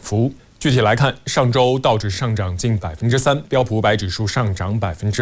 幅。具体来看，上周道指上涨近3%，标普500指数上涨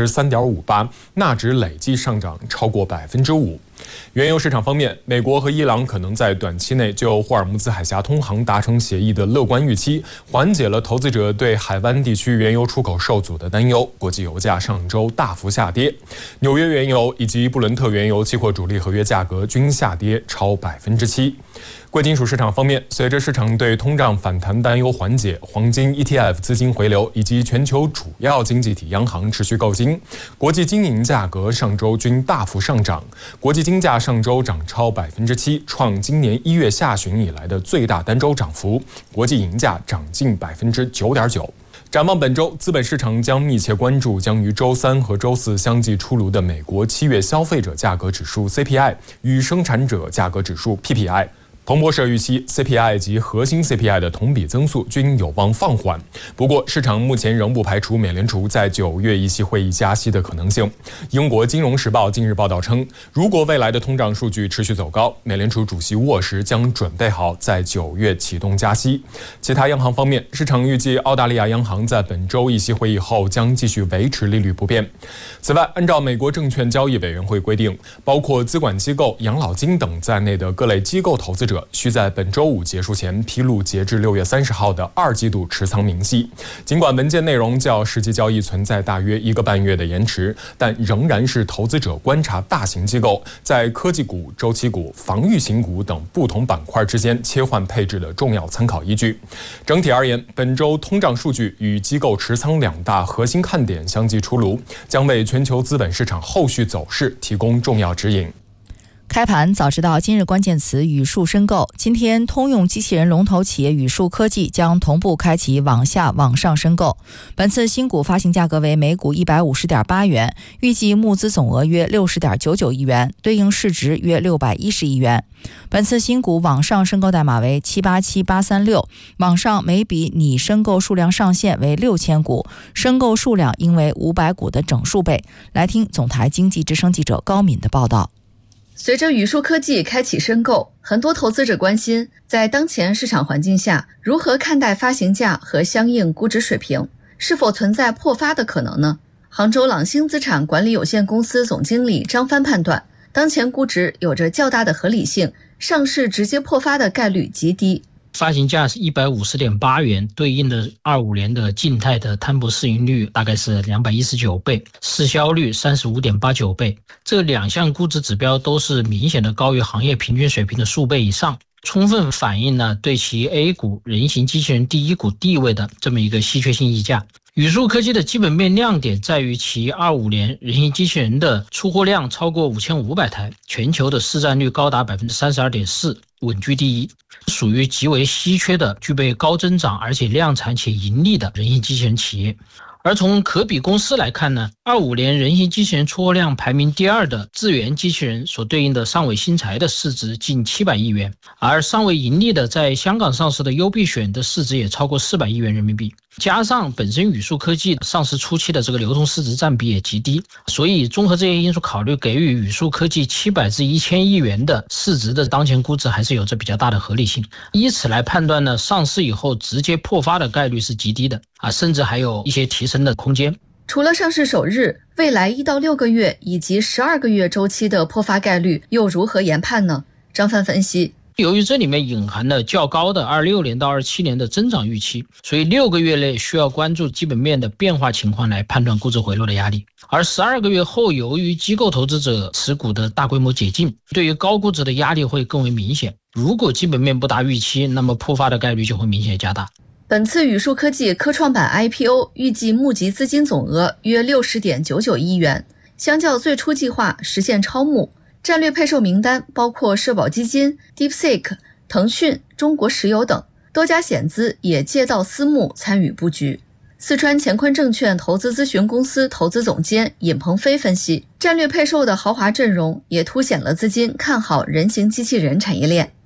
3.58%，纳指累计上涨超过5%。原油市场方面，美国和伊朗可能在短期内就霍尔木兹海峡通航达成协议的乐观预期，缓解了投资者对海湾地区原油出口受阻的担忧。国际油价上周大幅下跌，纽约原油以及布伦特原油期货主力合约价格均下跌超7%。贵金属市场方面，随着市场对通胀反弹担忧缓解，黄金 ETF 资金回流以及全球主要经济体央行持续购金，国际金银价格上周均大幅上涨。国际金价上周涨超7%，创今年1月下旬以来的最大单周涨幅。国际银价涨近9.9%。展望本周，资本市场将密切关注将于周三和周四相继出炉的美国7月消费者价格指数 CPI 与生产者价格指数 PPI。彭博社预期 CPI 及核心 CPI 的同比增速均有望放缓，不过市场目前仍不排除美联储在9月议息会议加息的可能性。英国金融时报近日报道称，如果未来的通胀数据持续走高，美联储主席沃什将准备好在9月启动加息。其他央行方面，市场预计澳大利亚央行在本周议息会议后将继续维持利率不变。此外，按照美国证券交易委员会规定，包括资管机构、养老金等在内的各类机构投资者需在本周五结束前披露截至6月30号的2季度持仓明细。尽管文件内容较实际交易存在大约1个半月的延迟，但仍然是投资者观察大型机构在科技股、周期股、防御型股等不同板块之间切换配置的重要参考依据。整体而言，本周通胀数据与机构持仓2大核心看点相继出炉，将为全球资本市场后续走势提供重要指引。 开盘早知道今日关键词语数申购，今天通用机器人龙头企业宇树科技将同步开启网下网上申购。本次新股发行价格为每股150.8元，预计募资总额约60.99亿元，对应市值约610亿元。本次新股网上申购代码为787836，网上每笔拟申购数量上限为6000股，申购数量应为500股的整数倍。来听总台经济之声记者高敏的报道。 随着宇树科技开启申购，很多投资者关心，在当前市场环境下，如何看待发行价和相应估值水平，是否存在破发的可能呢？杭州朗星资产管理有限公司总经理张帆判断，当前估值有着较大的合理性，上市直接破发的概率极低。 发行价是150.8元，对应的25年的静态的摊薄市盈率大概是219倍，市销率35.89倍。这两项估值指标都是明显的高于行业平均水平的数倍以上，充分反映了对其 A 股人形机器人第一股地位的这么一个稀缺性溢价。宇树科技的基本面亮点在于其25年人形机器人的出货量超过5500台，全球的市占率高达 32.4%， 稳居第一，属于极为稀缺的具备高增长而且量产且盈利的人形机器人企业。而从可比公司来看呢，25年人形机器人出货量排名第2的智源机器人所对应的上尾新材的市值近700亿元，而上尾盈利的在香港上市的优必选的市值也超过400亿元人民币，加上本身宇树科技上市初期的这个流通市值占比也极低，所以综合这些因素考虑，给予宇树科技700至1000亿元的市值的当前估值还是有着比较大的合理性。以此来判断呢，上市以后直接破发的概率是极低的甚至还有一些提升的空间。 除了上市首日，未来1到6个月以及12个月周期的破发概率又如何研判呢？张帆分析， 由于这里面隐含了较高的26年到27年的增长预期，所以6个月内需要关注基本面的变化情况来判断估值回落的压力。而12个月后，由于机构投资者持股的大规模解禁，对于高估值的压力会更为明显。如果基本面不达预期，那么破发的概率就会明显加大。 本次宇树科技科创板 IPO 预计募集资金总额约60.99亿元，相较最初计划实现超募。战略配售名单包括社保基金、DeepSeek、腾讯、中国石油等，多家险资也借道私募参与布局。四川乾坤证券投资咨询公司投资总监尹鹏飞分析，战略配售的豪华阵容也凸显了资金看好人形机器人产业链。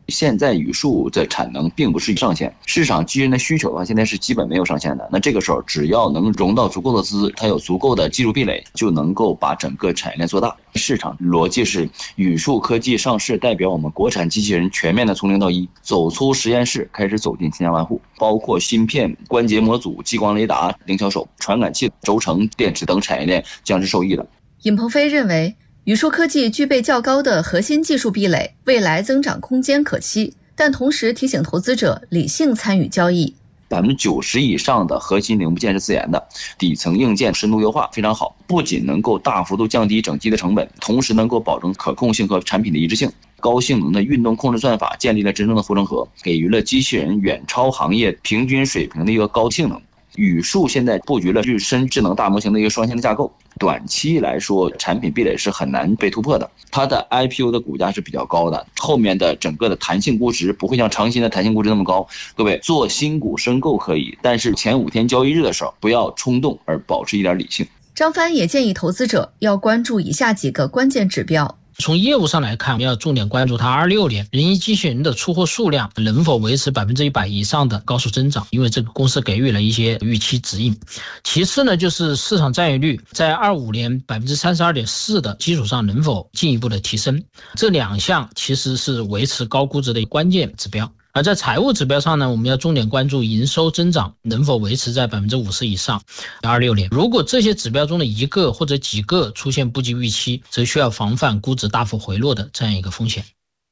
现在语数的产能并不是上限，市场机器人的需求的话，现在是基本没有上限的。那这个时候只要能融到足够的资，它有足够的技术壁垒，就能够把整个产业链做大。市场逻辑是语数科技上市，代表我们国产机器人全面的从0到1，走出实验室，开始走进千家万户，包括芯片、关节模组、激光雷达、零巧手、传感器、轴承、电池等产业链将是受益的。 尹鹏飞认为，语数科技具备较高的核心技术壁垒，未来增长空间可期，但同时提醒投资者理性参与交易。 90%以上的核心零部件是自研的，底层硬件深度优化非常好，不仅能够大幅度降低整机的成本，同时能够保证可控性和产品的一致性。高性能的运动控制算法建立了真正的护城河，给予了机器人远超行业平均水平的一个高性能。语数现在布局了日深智能大模型的一个双线的架构，短期来说产品壁垒是很难被突破的。它的 IPO 的股价是比较高的，后面的整个的弹性估值不会像长鑫的弹性估值那么高。各位做新股申购可以，但是前5天交易日的时候不要冲动，而保持一点理性。 张帆也建议投资者要关注以下几个关键指标。 从业务上来看，我们要重点关注它26年人机机器人的出货数量能否维持100%以上的高速增长，因为这个公司给予了一些预期指引。其次呢，就是市场占有率在25年32.4%的基础上能否进一步的提升，这2项其实是维持高估值的关键指标。而在财务指标上呢，我们要重点关注营收增长能否维持在50%以上。26年，如果这些指标中的一个或者几个出现不及预期，则需要防范估值大幅回落的这样一个风险。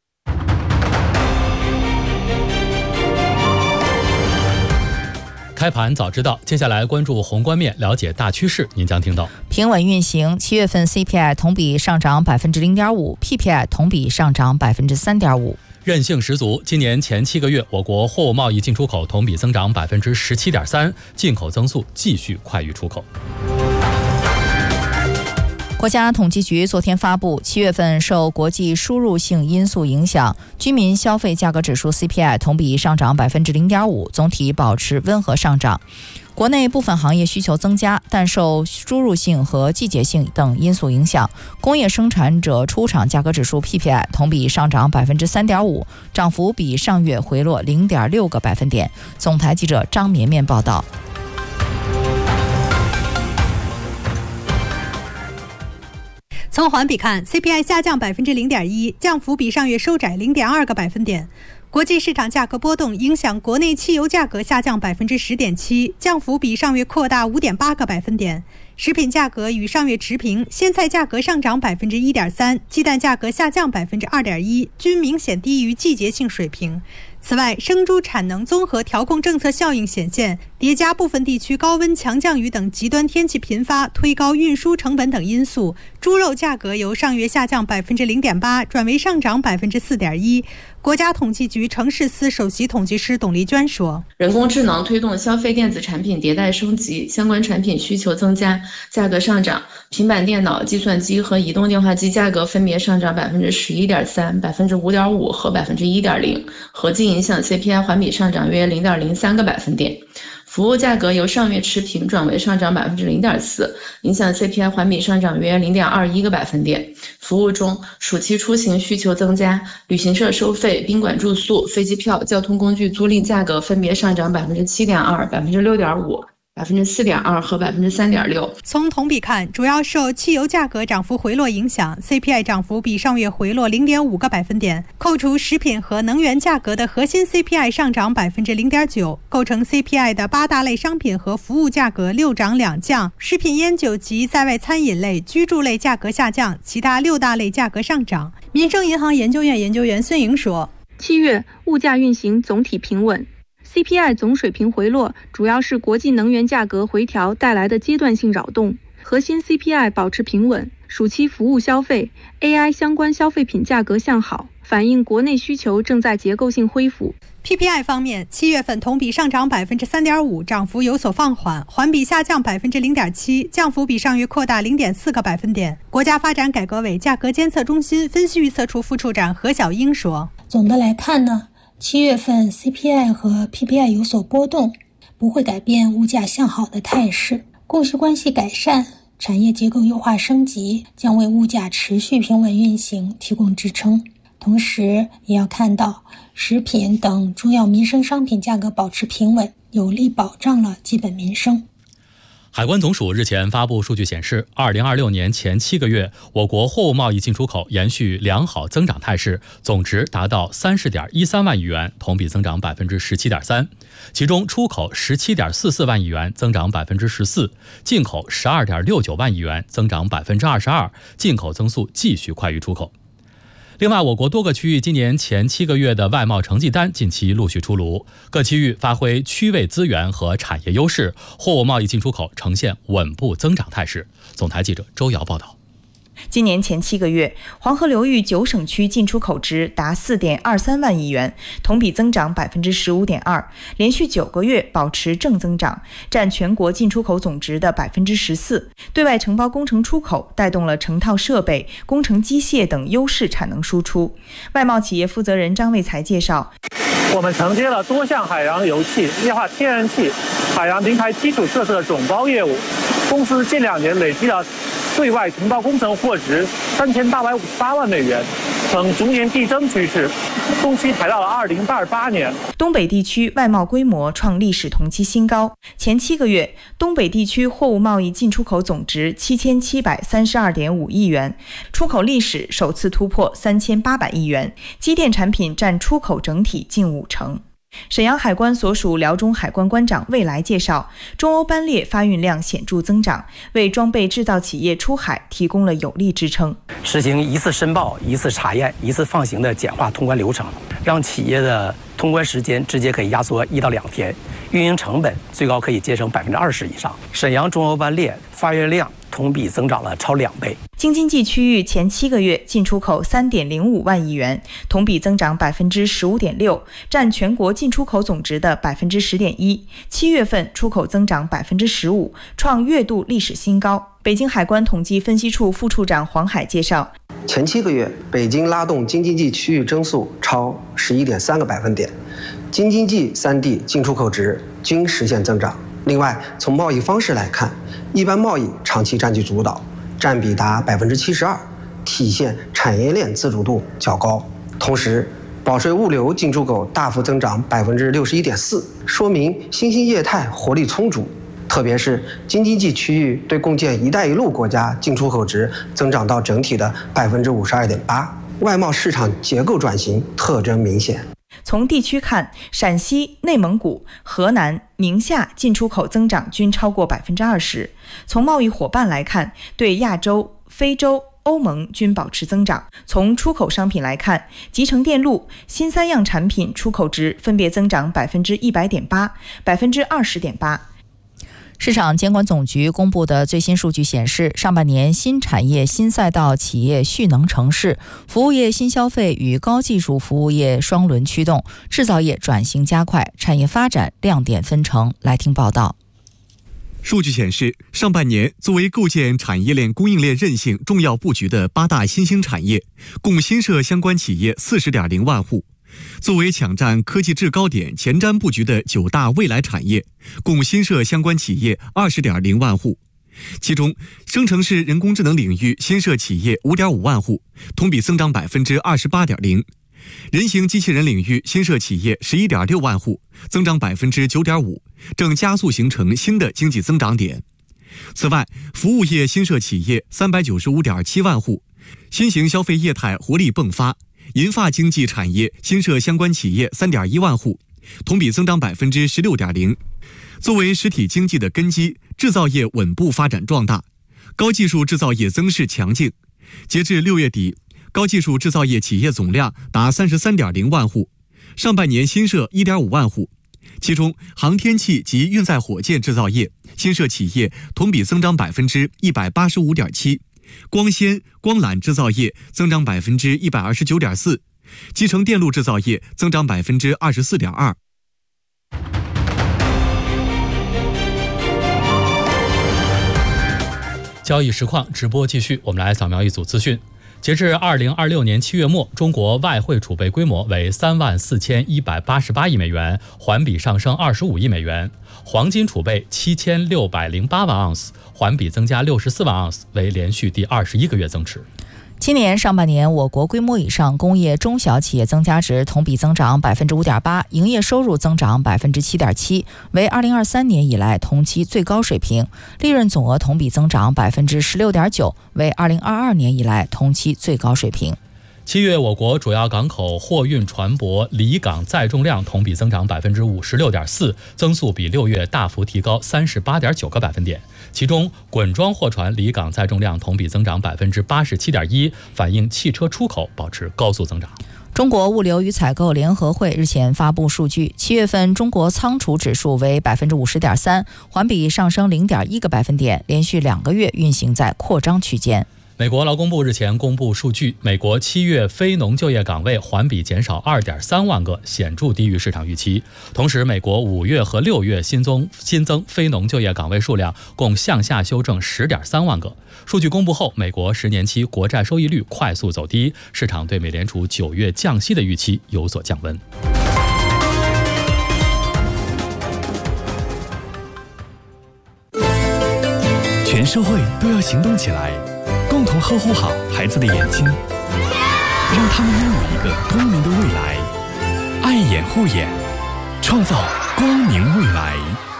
开盘早知道，接下来关注宏观面，了解大趋势。您将听到： 平稳运行，7月份 CPI 同比上涨0.5%，PPI 同比上涨3.5%。 韧性十足，今年前7个月，我国货物贸易进出口同比增长17.3%，进口增速继续快于出口。 国家统计局昨天发布，7月份受国际输入性因素影响，居民消费价格指数 CPI 同比上涨0.5%，总体保持温和上涨。国内部分行业需求增加，但受输入性和季节性等因素影响，工业生产者出厂价格指数 PPI 同比上涨3.5%，涨幅比上月回落0.6个百分点。总台记者张绵绵报道。 从环比看 ，CPI 下降0.1%，降幅比上月收窄0.2个百分点。国际市场价格波动影响国内汽油价格下降10.7%，降幅比上月扩大5.8个百分点。食品价格与上月持平，鲜菜价格上涨1.3%，鸡蛋价格下降2.1%，均明显低于季节性水平。此外，生猪产能综合调控政策效应显现，叠加部分地区高温、强降雨等极端天气频发，推高运输成本等因素，猪肉价格由上月下降0.8%转为上涨4.1%。国家统计局城市司首席统计师董丽娟说：“ 人工智能推动消费电子产品迭代升级，相关产品需求增加，价格上涨。平板电脑、计算机和移动电话机价格分别上涨11.3%、5.5%和1.0%，合计影响 CPI 环比上涨约0.03个百分点。服务价格由上月持平转为上涨0.4%，影响 CPI 环比上涨约0.21个百分点。服务中，暑期出行需求增加，旅行社收费、宾馆住宿、飞机票、交通工具租赁价格分别上涨7.2%、6.5%。4.2%和3.6%。 从同比看，主要受汽油价格涨幅回落影响 ，CPI 涨幅比上月回落0.5个百分点。扣除食品和能源价格的核心 CPI 上涨0.9%，构成 CPI 的8大类商品和服务价格6涨2降，食品烟酒及在外餐饮类、居住类价格下降，其他6大类价格上涨。民生银行研究院研究员孙莹说 ：7月物价运行总体平稳。CPI 总水平回落，主要是国际能源价格回调带来的阶段性扰动。核心 CPI 保持平稳，暑期服务消费、AI 相关消费品价格向好，反映国内需求正在结构性恢复。 PPI 方面，7月份同比上涨3.5%，涨幅有所放缓，环比下降0.7%，降幅比上月扩大0.4个百分点。国家发展改革委价格监测中心分析预测处副处长何小英说：“ 总的来看呢，7月份 CPI 和 PPI 有所波动，不会改变物价向好的态势。供需关系改善，产业结构优化升级，将为物价持续平稳运行提供支撑。 同时也要看到食品等重要民生商品价格保持平稳，有力保障了基本民生。 海关总署日前发布数据显示，2026年前7个月，我国货物贸易进出口延续良好增长态势，总值达到30.13万亿元，同比增长17.3%。其中，出口17.44万亿元，增长14%；进口12.69万亿元，增长22%，进口增速继续快于出口。另外，我国多个区域今年前7个月的外贸成绩单近期陆续出炉，各区域发挥区位资源和产业优势，货物贸易进出口呈现稳步增长态势。总台记者周瑶报道。 今年前7个月，黄河流域9省区进出口值达4.23万亿元，同比增长15.2%，连续9个月保持正增长，占全国进出口总值的14%。对外承包工程出口带动了成套设备、工程机械等优势产能输出。外贸企业负责人张卫才介绍， 我们承接了多项海洋油气、液化天然气、海洋平台基础设施的总包业务，公司近2年累计了对外承包工程货值3858万美元，呈逐年递增趋势，中期排到了2028年。 东北地区外贸规模创历史同期新高，前7个月，东北地区货物贸易进出口总值7732.5亿元，出口历史首次突破3800亿元，机电产品占出口整体近50%。沈阳海关所属辽中海关关长魏来介绍，中欧班列发运量显著增长，为装备制造企业出海提供了有力支撑。 实行一次申报、一次查验、一次放行的简化通关流程，让企业的通关时间直接可以压缩1到2天，运营成本最高可以节省20%以上。沈阳中欧班列发运量同比增长了超2倍。 京津冀区域前7个月进出口3.05万亿元，同比增长15.6%，占全国进出口总值的10.1%。7月份出口增长15%，创月度历史新高。北京海关统计分析处副处长黄海介绍， 前7个月，北京拉动京津冀区域增速超11.3个百分点，京津冀3地进出口值均实现增长。另外，从贸易方式来看，一般贸易长期占据主导，占比达72%，体现产业链自主度较高。同时，保税物流进出口大幅增长61.4%，说明新兴业态活力充足。特别是京津冀区域对共建“一带一路”国家进出口值增长到整体的52.8%，外贸市场结构转型特征明显。 从地区看，陕西、内蒙古、河南、宁夏进出口增长均超过20%。从贸易伙伴来看，对亚洲、非洲、欧盟均保持增长。从出口商品来看，集成电路、新3样产品出口值分别增长100.8%、20.8%。 市场监管总局公布的最新数据显示，上半年新产业、新赛道企业蓄能成市，服务业新消费与高技术服务业双轮驱动，制造业转型加快，产业发展亮点纷呈。来听报道。 数据显示，上半年作为构建产业链供应链韧性重要布局的8大新兴产业，共新设相关企业40.0万户。作为抢占科技制高点前瞻布局的9大未来产业，共新设相关企业20.0万户。其中，生成式人工智能领域新设企业5.5万户，同比增长28.0%；人形机器人领域新设企业11.6万户，增长9.5%，正加速形成新的经济增长点。此外，服务业新设企业395.7万户，新型消费业态活力迸发。银发经济产业新设相关企业3.1万户，同比增长16.0%。作为实体经济的根基，制造业稳步发展壮大，高技术制造业增势强劲。截至6月底，高技术制造业企业总量达33.0万户，上半年新设1.5万户。其中，航天器及运载火箭制造业新设企业同比增长185.7%。光纤、光缆制造业增长129.4%，集成电路制造业增长24.2%。 交易实况直播继续，我们来扫描一组资讯。截至2026年7月末，中国外汇储备规模为34188亿美元，环比上升25亿美元；黄金储备7608万盎司，环比增加64万盎司，为连续第21个月增持。 今年上半年，我国规模以上工业中小企业增加值同比增长 5.8%， 营业收入增长 7.7%， 为2023年以来同期最高水平，利润总额同比增长 16.9%， 为2022年以来同期最高水平。 7月，我国主要港口货运船舶离港载重量同比增长 56.4%， 增速比6月大幅提高 38.9个百分点。其中，滚装货船离港载重量同比增长 87.1%， 反映汽车出口保持高速增长。 中国物流与采购联合会日前发布数据，7月份中国仓储指数为 50.3%， 环比上升 0.1个百分点，连续2个月运行在扩张区间。 美国劳工部日前公布数据，美国7月非农就业岗位环比减少 2.3万个，显著低于市场预期。同时，美国5月和6月新增非农就业岗位数量共向下修正 10.3万个。数据公布后，美国10年期国债收益率快速走低，市场对美联储9月降息的预期有所降温。 全社会都要行动起来，共同呵护好孩子的眼睛，让他们拥有一个光明的未来。爱眼护眼，创造光明未来。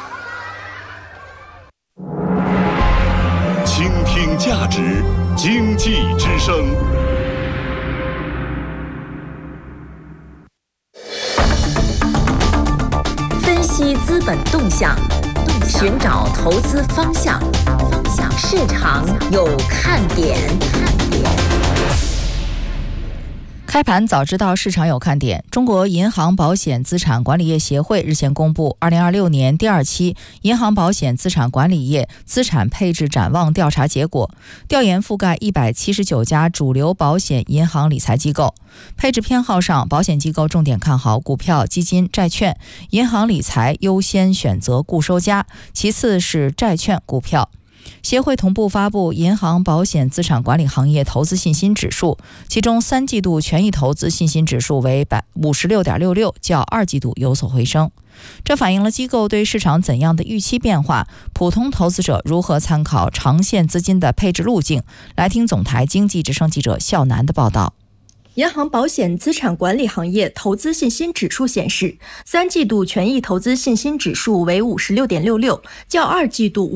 倾听价值，经济之声。 分析资本动向，寻找投资方向，市场有看点。 开盘早知道市场有看点。中国银行保险资产管理业协会日前公布2026年第2期银行保险资产管理业资产配置展望调查结果，调研覆盖179家主流保险银行理财机构。配置偏好上，保险机构重点看好股票、基金、债券，银行理财优先选择固收加，其次是债券、股票。协会同步发布银行保险资产管理行业投资信心指数，其中3季度权益投资信心指数为 56.66， 较2季度有所回升。这反映了机构对市场怎样的预期变化，普通投资者如何参考长线资金的配置路径。来听总台经济之声记者肖楠的报道。 银行保险资产管理行业投资信心指数显示，3季度权益投资信心指数为 56.66， 较2季度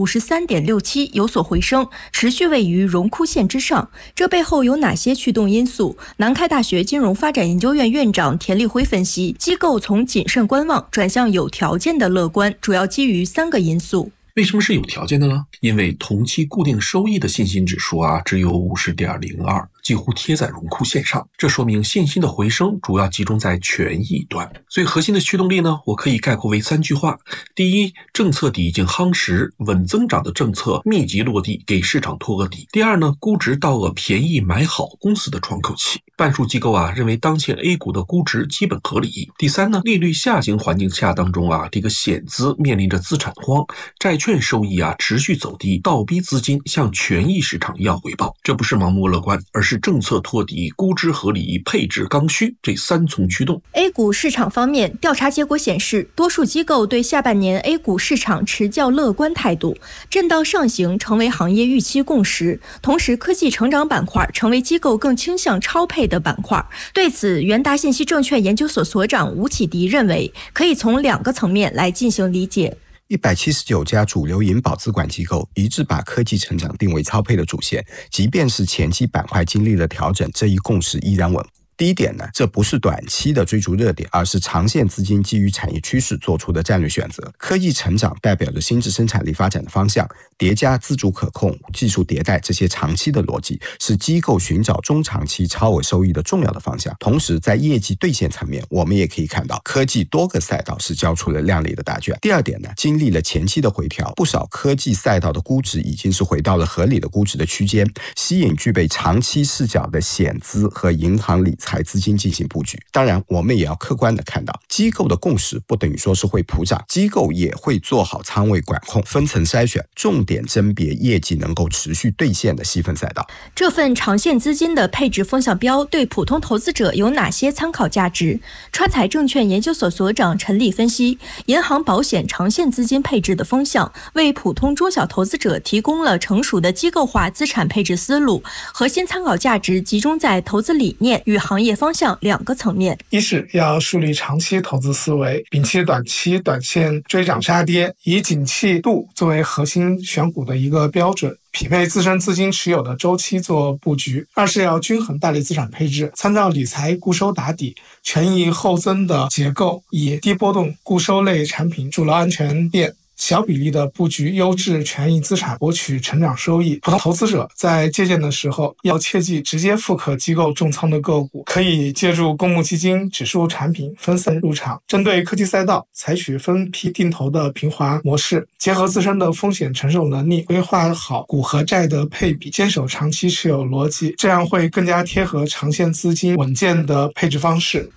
53.67 有所回升，持续位于荣枯线之上。这背后有哪些驱动因素？南开大学金融发展研究院院长田立辉分析，机构从谨慎观望转向有条件的乐观，主要基于3个因素。 为什么是有条件的呢？因为同期固定收益的信心指数只有 50.02， 几乎贴在荣枯线上，这说明信心的回升主要集中在权益端。最核心的驱动力呢，我可以概括为3句话。第一，政策底已经夯实，稳增长的政策密集落地，给市场托个底。第二呢，估值到了便宜买好公司的窗口期。半数机构认为当前 A 股的估值基本合理。第三呢，利率下行环境下当中这个险资面临着资产荒，债券收益持续走低，倒逼资金向权益市场要回报。这不是盲目乐观，而是政策托底、估值合理、配置刚需这3重驱动。 A 股市场方面，调查结果显示，多数机构对下半年 A 股市场持较乐观态度，震荡上行成为行业预期共识。同时，科技成长板块成为机构更倾向超配的板块。对此，元达信息证券研究所所长吴启迪认为，可以从2个层面来进行理解。 179家主流银保资管机构一致把科技成长定为超配的主线，即便是前期板块经历了调整，这一共识依然稳固。第一点呢，这不是短期的追逐热点，而是长线资金基于产业趋势做出的战略选择。科技成长代表着新质生产力发展的方向，叠加自主可控、技术迭代这些长期的逻辑，是机构寻找中长期超额收益的重要的方向。同时，在业绩兑现层面，我们也可以看到科技多个赛道是交出了亮丽的答卷。第二点呢，经历了前期的回调，不少科技赛道的估值已经是回到了合理的估值的区间，吸引具备长期视角的险资和银行理财财资金进行布局。当然，我们也要客观的看到，机构的共识不等于说是会普涨，机构也会做好仓位管控，分层筛选，重点甄别业绩能够持续兑现的细分赛道。 这份长线资金的配置风向标对普通投资者有哪些参考价值？川财证券研究所所长陈丽分析，银行保险长线资金配置的风向为普通中小投资者提供了成熟的机构化资产配置思路，核心参考价值集中在投资理念与行业方向两个层面。 一是要树立长期投资思维，摒弃短期短线追涨杀跌，以景气度作为核心选股的一个标准，匹配自身资金持有的周期做布局。二是要均衡大类资产配置，参照理财固收打底、权益后增的结构，以低波动固收类产品筑牢安全垫，小比例的布局优质权益资产，博取成长收益。普通投资者在借鉴的时候要切记直接复刻机构重仓的个股，可以借助公募基金、指数产品分散入场，针对科技赛道采取分批定投的平滑模式，结合自身的风险承受能力，规划好股和债的配比，坚守长期持有逻辑，这样会更加贴合长线资金稳健的配置方式。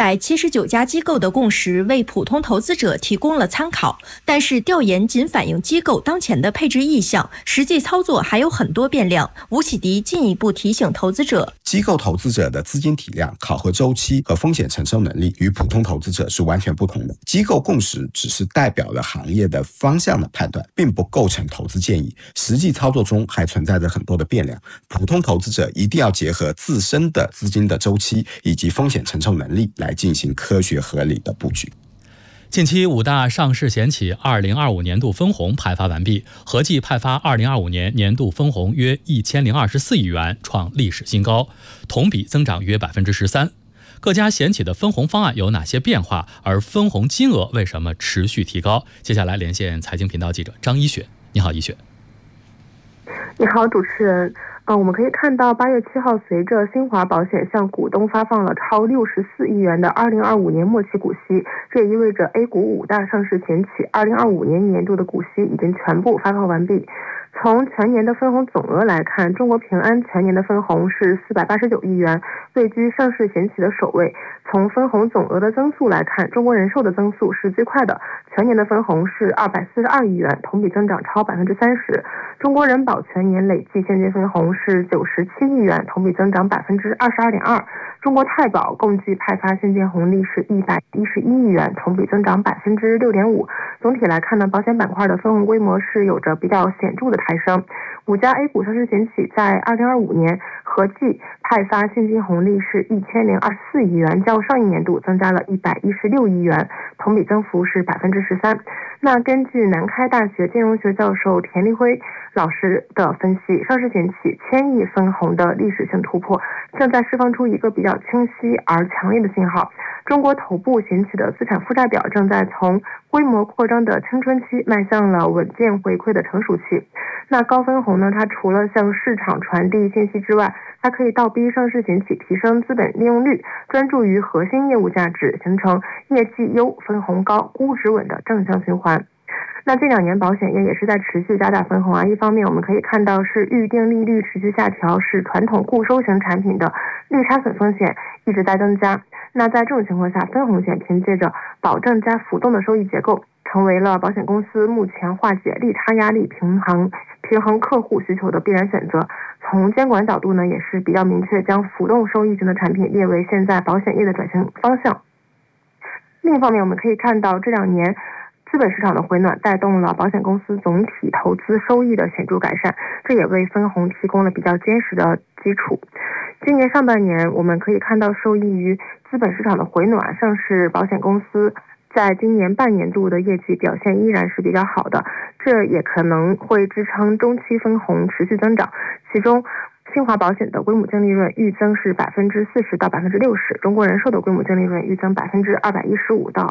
179家机构的共识为普通投资者提供了参考，但是调研仅反映机构当前的配置意向，实际操作还有很多变量。吴启迪进一步提醒投资者， 机构投资者的资金体量、考核周期和风险承受能力与普通投资者是完全不同的。机构共识只是代表了行业的方向的判断，并不构成投资建议，实际操作中还存在着很多的变量。普通投资者一定要结合自身的资金的周期以及风险承受能力来进行科学合理的布局。 近期5大上市险企2025年度分红派发完毕，合计派发2025年年度分红约1024亿元，创历史新高，同比增长约 13%。各家险企的分红方案有哪些变化？而分红金额为什么持续提高？接下来连线财经频道记者张一雪。你好，一雪。 你好，主持人。我们可以看到8月7号，随着新华保险向股东发放了超64亿元的2025年末期股息，这也意味着 A 股5大上市险企2025年年度的股息已经全部发放完毕。从全年的分红总额来看，中国平安全年的分红是489亿元，位居上市险企的首位。从分红总额的增速来看，中国人寿的增速是最快的，全年的分红是242亿元，同比增长超 30%。中国人保全年累计现金分红是97亿元，同比增长 22.2%。中国太保共计派发现金红利是111亿元，同比增长 6.5%。总体来看呢，保险板块的分红规模是有着比较显著的抬升。5家 A 股上市险企在2025年合计派发现金红利是1024亿元，较上一年度增加了116亿元，同比增幅是 13%。那根据南开大学金融学教授田立辉老师的分析，上市险企1000亿分红的历史性突破正在释放出一个比较清晰而强烈的信号。中国头部险企的资产负债表正在从规模扩张的青春期迈向了稳健回馈的成熟期。那高分红呢，它除了向市场传递信息之外，它可以倒逼上市险企提升资本利用率，专注于核心业务价值，形成业绩优、分红高、估值稳的正向循环。那近2年保险业也是在持续加大分红啊。一方面我们可以看到是预定利率持续下调，使传统固收型产品的利差损风险一直在增加。那在这种情况下，分红险凭借着保证加浮动的收益结构，成为了保险公司目前化解利差压力、平衡客户需求的必然选择。从监管角度呢，也是比较明确将浮动收益型的产品列为现在保险业的转型方向。另一方面，我们可以看到这2年资本市场的回暖带动了保险公司总体投资收益的显著改善，这也为分红提供了比较坚实的基础。今年上半年我们可以看到，受益于资本市场的回暖，上市保险公司在今年半年度的业绩表现依然是比较好的，这也可能会支撑中期分红持续增长。其中新华保险的归母净利润预增是 40%到 60%， 中国人寿的归母净利润预增 215%到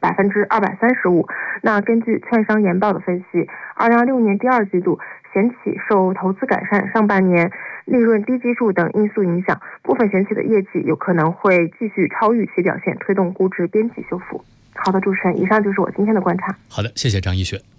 235%。那根据券商研报的分析，2026年第2季度险企受投资改善、上半年利润低基数等因素影响，部分险企的业绩有可能会继续超预期表现，推动估值边际修复。好的，主持人，以上就是我今天的观察。 好的，谢谢张一雪。